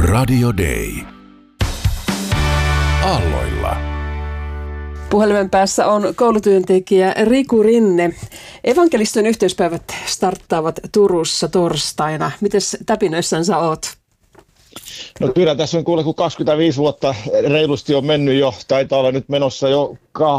Radio Day. Aalloilla. Puhelimen päässä on koulutyöntekijä Riku Rinne. Evankeliston yhteispäivät starttaavat Turussa torstaina. Mites täpinöissänsä oot? No kyllä tässä on kuule, kun 25 vuotta reilusti on mennyt jo, taitaa olla nyt menossa jo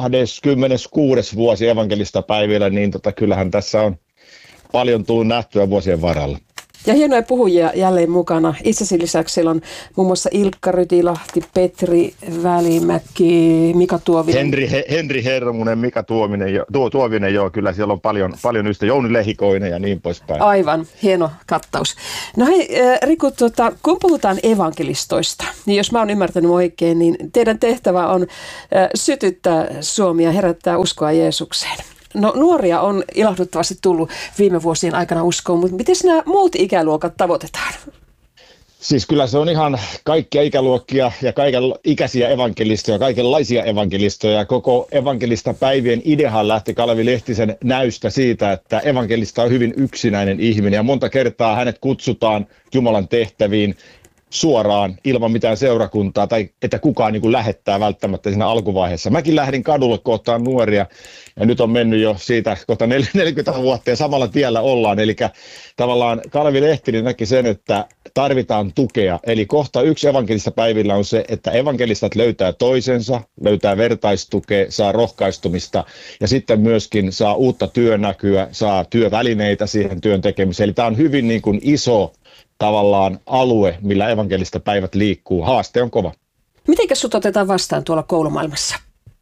26. vuosi evankelistapäivillä, niin kyllähän tässä on paljon tullut nähtyä vuosien varrella. Ja hienoja puhujia jälleen mukana. Itsesi lisäksi siellä on muun muassa Ilkka Rytilahti, Petri Välimäki, Mika Tuovinen. Henri Hermunen, Mika Tuovinen, joo, kyllä siellä on paljon ystä, Jouni Lehikoinen ja niin poispäin. Aivan, hieno kattaus. No hei Riku, kun puhutaan evankelistoista, niin jos mä oon ymmärtänyt oikein, niin teidän tehtävä on sytyttää Suomi ja herättää uskoa Jeesukseen. No nuoria on ilahduttavasti tullut viime vuosien aikana uskoon, mutta miten nämä muut ikäluokat tavoitetaan? Siis kyllä se on ihan kaikkia ikäluokkia ja kaikenikäisiä evankelistoja, kaikenlaisia evankelistoja. Koko evankelistapäivien ideahan lähti Kalevi Lehtisen näystä siitä, että evankelista on hyvin yksinäinen ihminen ja monta kertaa hänet kutsutaan Jumalan tehtäviin suoraan ilman mitään seurakuntaa tai että kukaan niin kuin lähettää välttämättä siinä alkuvaiheessa. Mäkin lähdin kadulle kohtaan nuoria ja nyt on mennyt jo siitä kohta 40 vuotta ja samalla tiellä ollaan. Eli tavallaan Kalevi Lehtinen näki sen, että tarvitaan tukea. Eli kohta yksi evankelistapäivillä on se, että evankelistat löytää toisensa, löytää vertaistukea, saa rohkaistumista ja sitten myöskin saa uutta työnäkyä, saa työvälineitä siihen työn tekemiseen. Eli tämä on hyvin niin kuin iso tavallaan alue, millä evankelistapäivät liikkuu. Haaste on kova. Mitenkäs sut otetaan vastaan tuolla koulumaailmassa?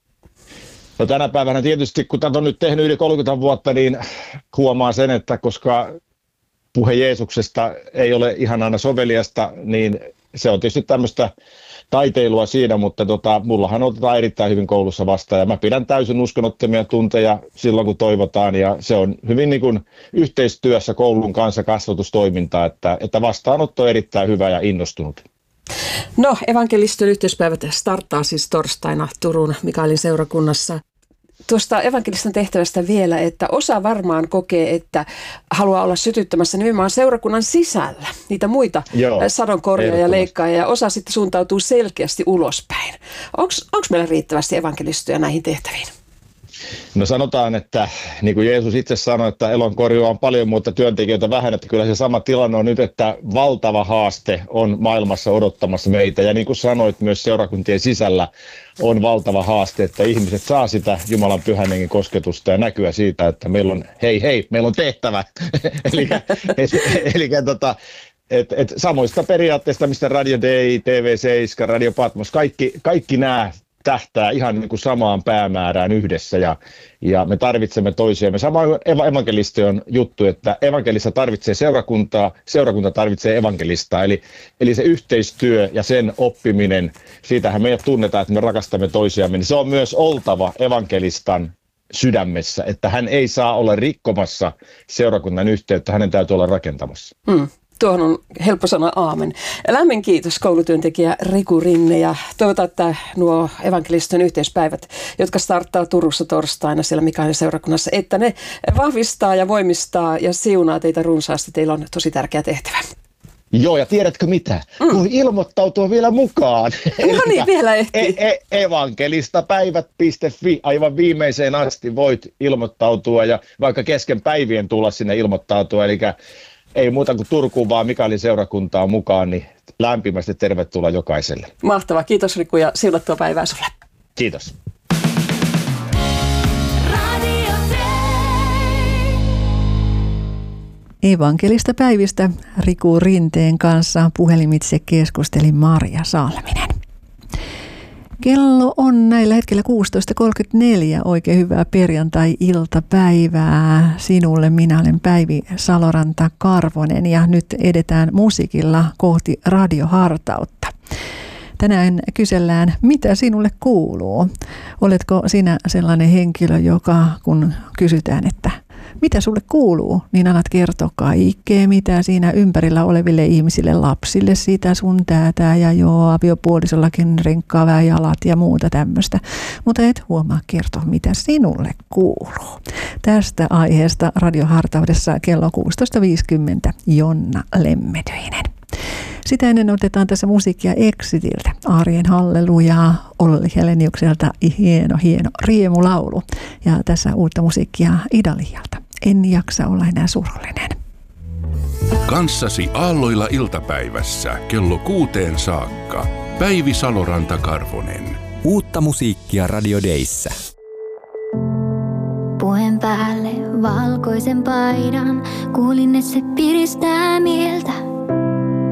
No tänä päivänä tietysti, kun tätä on nyt tehnyt yli 30 vuotta, niin huomaa sen, että koska puhe Jeesuksesta ei ole ihan aina soveliasta, niin se on tietysti tämmöistä taiteilua siinä, mutta mullahan otetaan erittäin hyvin koulussa vastaan ja mä pidän täysin uskonottomia tunteja silloin, kun toivotaan ja se on hyvin niin kuin yhteistyössä koulun kanssa kasvatustoimintaa, että vastaanotto on erittäin hyvä ja innostunut. No, evankeliston yhteispäivät starttaa siis torstaina Turun Mikaelin seurakunnassa. Tuosta evankeliston tehtävästä vielä, että osa varmaan kokee, että haluaa olla sytyttämässä nimenomaan seurakunnan sisällä niitä muita sadonkorjaa ja leikkaajia, ja osa sitten suuntautuu selkeästi ulospäin. Onko meillä riittävästi evankelistoja näihin tehtäviin? No sanotaan, että niin kuin Jeesus itse sanoi, että elonkorjua on paljon, mutta työntekijöitä vähän, että kyllä se sama tilanne on nyt, että valtava haaste on maailmassa odottamassa meitä. Ja niin kuin sanoit, myös seurakuntien sisällä on valtava haaste, että ihmiset saa sitä Jumalan pyhän hengen kosketusta ja näkyä siitä, että meillä on meillä on tehtävä. Eli samoista periaatteista, mistä Radio Day, TV7, Radio Patmos, kaikki nämä tähtää ihan niin kuin samaan päämäärään yhdessä ja me tarvitsemme toisiamme. Sama evankelistojen juttu, että evankelista tarvitsee seurakuntaa, seurakunta tarvitsee evankelistaa. Eli se yhteistyö ja sen oppiminen, siitähän meidät tunnetaan, että me rakastamme toisiamme, niin se on myös oltava evankelistan sydämessä, että hän ei saa olla rikkomassa seurakunnan yhteyttä, hänen täytyy olla rakentamassa. Tuohon on helppo sanoa aamen. Lämmin kiitos koulutyöntekijä Riku Rinne ja toivotaan, että nuo evankeliston yhteispäivät, jotka starttaa Turussa torstaina siellä Mikaelin seurakunnassa, että ne vahvistaa ja voimistaa ja siunaa teitä runsaasti. Teillä on tosi tärkeä tehtävä. Joo, ja tiedätkö mitä? Voi ilmoittautua vielä mukaan. No niin, vielä ehtii. Evangelistapäivät.fi, aivan viimeiseen asti voit ilmoittautua ja vaikka kesken päivien tulla sinne ilmoittautua, eli ei muuta kuin Turkuun, vaan Mikaelin seurakuntaa mukaan, niin lämpimästi tervetuloa jokaiselle. Mahtavaa. Kiitos Riku ja siunattua päivää sulle. Kiitos. Evankelista päivistä Riku Rinteen kanssa puhelimitse keskusteli Marja Salminen. Kello on näillä hetkellä 16.34. Oikein hyvää perjantai-iltapäivää sinulle. Minä olen Päivi Saloranta-Karvonen ja nyt edetään musiikilla kohti radiohartautta. Tänään kysellään, mitä sinulle kuuluu. Oletko sinä sellainen henkilö, joka kun kysytään, että mitä sulle kuuluu, niin alat kertoa kaikkea, mitä siinä ympärillä oleville ihmisille, lapsille, sitä sun tätä ja aviopuolisollakin renkkaa vähän jalat ja muuta tämmöistä. Mutta et huomaa kertoa, mitä sinulle kuuluu. Tästä aiheesta radiohartaudessa kello 16.50 Jonna Lemmetyinen. Sitä ennen otetaan tässä musiikkia Exitiltä. Arjen Halleluja, Olli Heleniukselta hieno riemulaulu. Ja tässä uutta musiikkia Idalialta. En jaksa olla enää surullinen. Kanssasi aalloilla iltapäivässä kello 6 saakka. Päivi Saloranta-Karvonen. Uutta musiikkia Radio Dayssä. Puen päälle valkoisen paidan, kuulin, että se piristää mieltä.